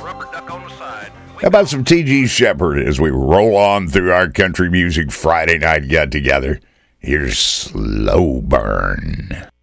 How about some T.G. Shepherd as we roll on through our country music Friday night get together? Here's Slow Burn.